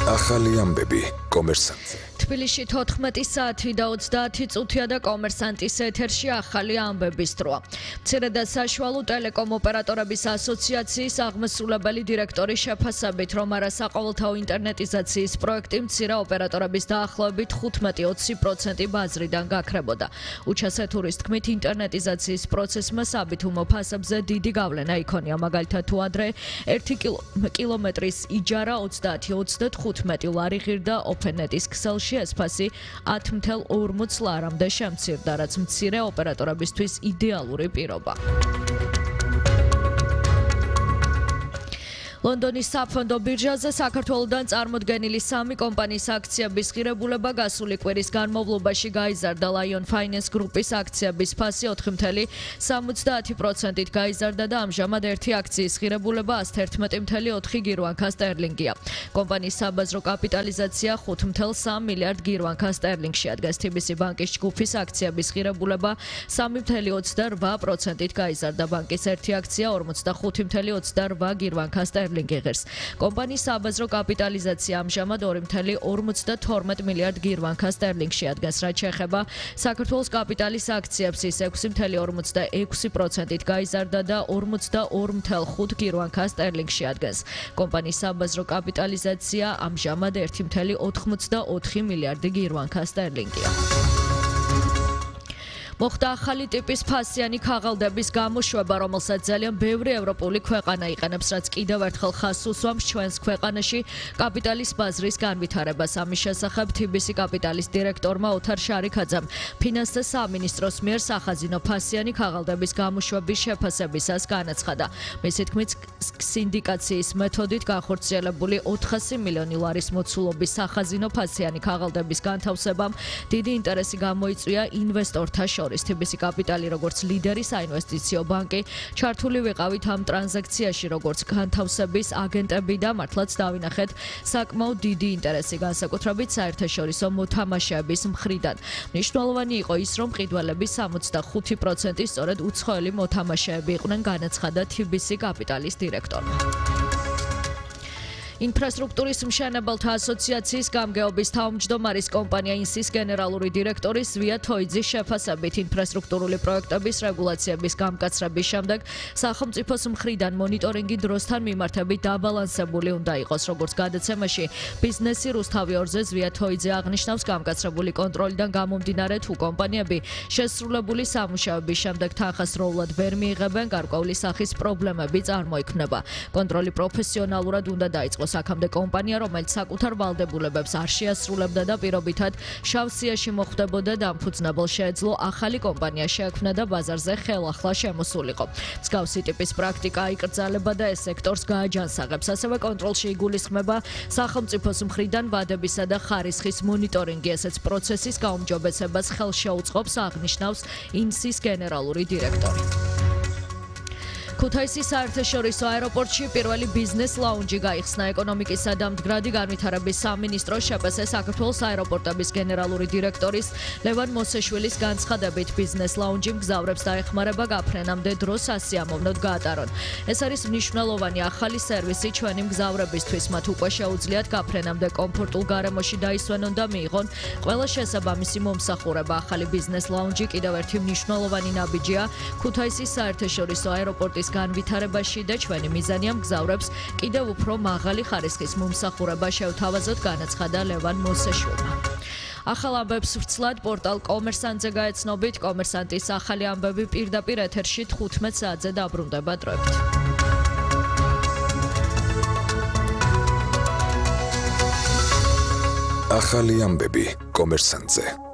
ახალი ამბები კომერსანტზე. თბილისში 14 საათი და 30 წუთია და კომერსანტის ეთერში ახალი ამბების დროა. მცირე და საშუალო ტელეკომ ოპერატორების ასოციაციის აღმასრულებელი დირექტორის შეფასებით, რომ არასაყოველთაო ინტერნეტიზაციის პროექტი მცირე ოპერატორების დაახლოებით 15-20% ბაზრიდან გაქრებოდა. უჩასეთურის თქმით, ინტერნეტიზაციის პროცესმა საბითუმო ფასებზე დიდი გავლენა იქონია, მაგალითად თუ ადრე 1 კილომეტრის იჯარა 30-35 ლარი ღირდა ოფენეტის ქსელში ეს ფასი 10.40 ლარამდე შემცირდა, რაც მცირე ოპერატორებისთვის იდეალური პირობა. ლონდონის საფონდო ბირჟაზე საქართველოდან წარმოდგენილი 3 კომპანიის აქციების ღირებულება გასული კვირის განმავლობაში გაიზარდა. Lion Finance Group-ის აქციების ფასი 4.70%-ით გაიზარდა და ამჟამად ერთი აქციის ღირებულება 111.4 გირვანქა სტერლინგია. კომპანიის საბაზრო კაპიტალიზაცია 5.3 მილიარდ გირვანქა სტერლინგში ადგას. TBC ბანკის ჯგუფის აქციების ღირებულება 3.28%-ით გაიზარდა. ბანკის ერთი აქცია 45.28 გირვანქა სტერლინგში. კომპანიის საბაზრო კაპიტალიზაცია ამჟამად 2.52 მილიარდ გირვანქა სტერლინგში ადგას, რაც შეეხება საქართველოს კაპიტალის აქციებს ის 6.46%-ით გაიზარდა და 42.5 გირვანქა სტერლინგში ადგას. კომპანიის საბაზრო კაპიტალიზაცია ამჟამად 1.84 მილიარდი გირვანქა სტერლინგია. მოხდა ახალი ტიპის ფასიანი ქაღალდების გამოშვება, რომელსაც ძალიან ბევრი ევროპული ქვეყანა იყენებს, რაც კიდევ ერთხელ ხაზს უსვამს ჩვენს ქვეყანაში კაპიტალის ბაზრის განვითარებას. ამის შესახებ TBC კაპიტალის დირექტორმა ოთარ შარიქაძემ ფინანსთა სამინისტროს მიერ სახაზინო ფასიანი ქაღალდების გამოშვების შეფასებისას განაცხადა. მისი თქმით, სინდიკაციის მეთოდით განხორციელებული 400 მილიონი ლარის მოცულობის სახაზინო ფასიანი ქაღალდების განთავსებამ დიდი ინტერესი გამოიწვია ინვესტორთა შორის. TBC კაპიტალი როგორც ლიდერი საინვესტიციო ბანკი ჩართული ვიყავით ამ ტრანზაქციაში როგორც განთავსების აგენტები და მართლაც დავინახეთ საკმაოდ დიდი ინტერესი განსაკუთრებით საერთაშორისო მოთამაშეების მხრიდან. მნიშვნელოვანი იყო ის, რომ მყიდველების 65% სწორედ უცხოელი მოთამაშეები იყვნენ, განაცხადა TBC კაპიტალის დირექტორმა. ინფრასტრუქტურის მშენებელთა ასოციაციის გამგეობის თავმჯდომარის კომპანია ინსის გენერალური დირექტორი ზვია თოიძის შეფასებით, ინფრასტრუქტურული პროექტების რეგულაციების გამკაცრების შემდეგ სახელმწიფოს მხრიდან მონიტორინგი დროსთან მიმართებით დაბალანსებული უნდა იყოს. როგორც გადაცემაში ბიზნესი რუსთავი 2-ზე ზვია თოიძე აღნიშნავს, გამკაცრებული კონტროლიდან გამომდინარე თუ კომპანიები შესრულებული სამუშაოების შემდეგ თანხასროულად ვერ მიიღებენ, გარკვეული სახის პრობლემები წარმოიქმნება. კონტროლი პროფესიონალურად უნდა დაიწყოს. აქამდე კომპანია, რომელიც საკუთარ ვალდებულებებს არ შეასრულებდა და პირობითად შავ სიაში მოხვდებოდა, დამფუძნებელ შეეძლო ახალი კომპანია შეექმნა და ბაზარზე ხელახლა შემოსულიყო. მსგავსი ტიპის პრაქტიკა აიკრძალება და ეს სექტორს გააჯანსაღებს. ასევე კონტროლში იგულისხმება სახელმწიფოს მხრიდან ვადებისა და ხარისხის მონიტორინგი. ესეც პროცესის გაუმჯობესებას ხელს შეუწყობს, აღნიშნავს ინსის გენერალური დირექტორი. ქუთაისის საერთაშორისო აეროპორტში პირველი ბიზნეს ლაუნჯი გაიხსნა. ეკონომიკისა და მდგრადი განვითარების სამინისტროს შეფასე საქართველოს აეროპორტების გენერალური დირექტორის ლევან მოსეშვილის განცხადებით, ბიზნეს ლაუნჯი მგზავრებს დაეხმარება გაფრენამდე დრო სასიამოვნოდ გაატარონ. ეს არის მნიშვნელოვანი ახალი სერვისი ჩვენი მგზავრებისთვის. მათ უკვე შეუძლიათ გაფრენამდე კომფორტულ გარემოში დაისვენონ და მიიღონ ყველა შესაბამისი მომსახურება. ახალი ბიზნეს ლაუნჯი კიდევ ერთი მნიშვნელოვანი ნაბიჯია ქუთაისის საერთაშორისო აეროპორტის განვითარებაში და ჩვენი მიზანია მგზავრებს კიდევ უფრო მაღალი ხარისხის მომსახურება შევთავაზოთ, განაცხადა ლევან მოსეშვილმა. ახალ ამბებს ვრცლად პორტალ კომერსანტზე გაეცნობით. კომერსანტის ახალი ამბები პირდაპირ ეთერში 15 საათზე დაბრუნდება დროებით. ახალი ამბები კომერსანტზე.